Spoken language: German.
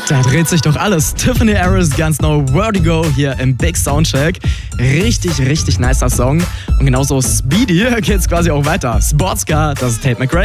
Da dreht sich doch alles. Tiffany Harris, ganz neu, Vertigo hier im Big Soundcheck. Richtig, richtig nicer Song. Und genauso Speedy geht's quasi auch weiter. Sportscar, das ist Tate McRae.